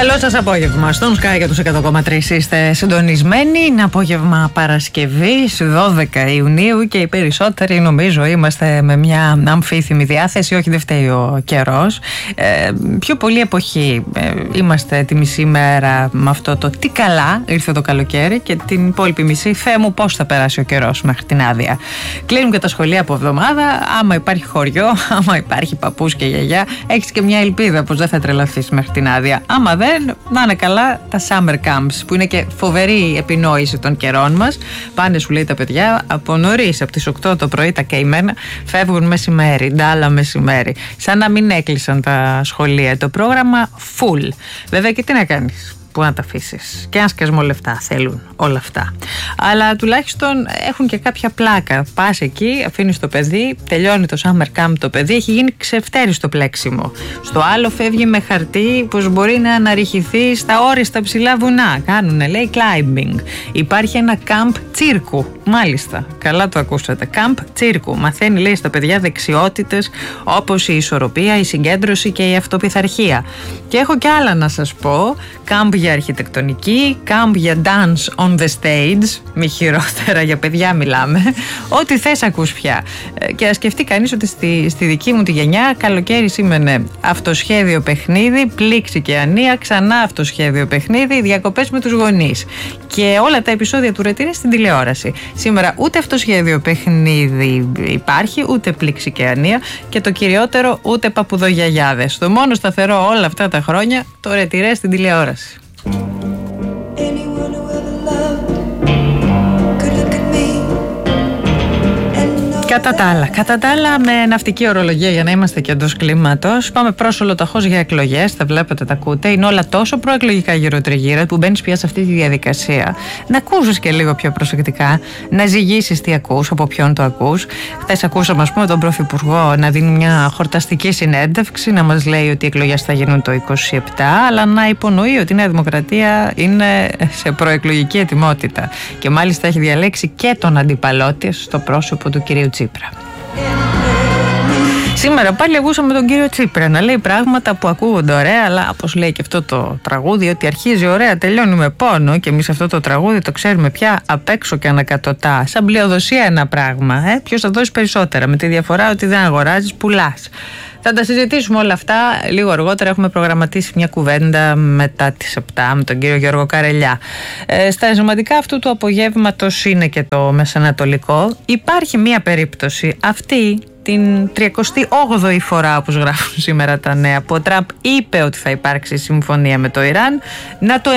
Καλό σας απόγευμα. Στον Sky για τους 100,3 είστε συντονισμένοι. Είναι απόγευμα Παρασκευής, 12 Ιουνίου και οι περισσότεροι νομίζω είμαστε με μια αμφίθυμη διάθεση. Όχι, δεν φταίει ο καιρός. Πιο πολύ εποχή είμαστε τη μισή μέρα με αυτό το τι καλά ήρθε το καλοκαίρι και την υπόλοιπη μισή Θεέ μου πώς θα περάσει ο καιρός μέχρι την άδεια. Κλείνουν και τα σχολεία από εβδομάδα. Άμα υπάρχει χωριό, άμα υπάρχει παππούς και γιαγιά, έχεις και μια ελπίδα πως δεν θα τρελαθείς μέχρι την άδεια. Άμα δεν, να είναι καλά τα summer camps που είναι και φοβερή επινόηση των καιρών μας. Πάνε, σου λέει, τα παιδιά από νωρίς, από τις 8 το πρωί τα καημένα, φεύγουν μεσημέρι, ντάλα μεσημέρι. Σαν να μην έκλεισαν τα σχολεία. Το πρόγραμμα full. Βέβαια και τι να κάνεις. Πού να τα αφήσεις. Και ένα σκασμό λεφτά θέλουν όλα αυτά. Αλλά τουλάχιστον έχουν και κάποια πλάκα. Πας εκεί, αφήνεις το παιδί, τελειώνει το summer camp το παιδί, έχει γίνει ξεφτέριστο πλέξιμο. Στο άλλο φεύγει με χαρτί πως μπορεί να αναρριχηθεί στα όριστα ψηλά βουνά. Κάνουνε, λέει, climbing. Υπάρχει ένα camp τσίρκου. Μάλιστα, καλά το ακούσατε. Camp τσίρκου. Μαθαίνει, λέει, στα παιδιά δεξιότητες όπως η ισορροπία, η συγκέντρωση και η αυτοπιθαρχία. Και έχω κι άλλα να σας πω. Camp για αρχιτεκτονική, camp για dance on the stage, μη χειρότερα, για παιδιά μιλάμε. Ό,τι θες ακούς πια. Και να σκεφτεί κανείς ότι στη δική μου τη γενιά καλοκαίρι σήμαινε αυτοσχέδιο παιχνίδι, πλήξη και ανία, ξανά αυτοσχέδιο παιχνίδι, διακοπές με τους γονείς. Και όλα τα επεισόδια του Ρετίνη στην τηλεόραση. Σήμερα ούτε αυτοσχέδιο παιχνίδι υπάρχει, ούτε πλήξη και ανία και το κυριότερο ούτε παπουδογιαγιάδες. Το μόνο σταθερό όλα αυτά τα χρόνια, το Ρετυρέ στην τηλεόραση. Κατά τα άλλα, με ναυτική ορολογία για να είμαστε και εντός κλίματος, πάμε προς ολοταχώς για εκλογές. Θα βλέπετε, τα ακούτε. Είναι όλα τόσο προεκλογικά γύρω-τριγύρω που μπαίνεις πια σε αυτή τη διαδικασία. Να ακούσεις και λίγο πιο προσεκτικά, να ζυγίσεις τι ακούς, από ποιον το ακούς. Χθες ακούσαμε, ας πούμε, τον Πρωθυπουργό να δίνει μια χορταστική συνέντευξη, να μας λέει ότι οι εκλογές θα γίνουν το 27, αλλά να υπονοεί ότι η Νέα Δημοκρατία είναι σε προεκλογική ετοιμότητα. Και μάλιστα έχει διαλέξει και τον αντιπαλό της στο πρόσωπο του κυρίου Τσίπρα. Σήμερα πάλι ακούσαμε τον κύριο Τσίπρα να λέει πράγματα που ακούγονται ωραία, αλλά όπως λέει και αυτό το τραγούδι, ότι αρχίζει ωραία, τελειώνει με πόνο, και εμείς αυτό το τραγούδι το ξέρουμε πια απ' έξω και ανακατοτά. Σαν πλειοδοσία ένα πράγμα. Ποιος θα δώσει περισσότερα, με τη διαφορά ότι δεν αγοράζεις, πουλάς. Θα τα συζητήσουμε όλα αυτά λίγο αργότερα. Έχουμε προγραμματίσει μια κουβέντα μετά τις 7 με τον κύριο Γιώργο Καρελιά. Στα σημαντικά αυτού του απογεύματος είναι και το μεσανατολικό. Υπάρχει μια περίπτωση, αυτή την 38η φορά, όπως γράφουν σήμερα τα νέα, που ο Τραμπ είπε ότι θα υπάρξει συμφωνία με το Ιράν, να το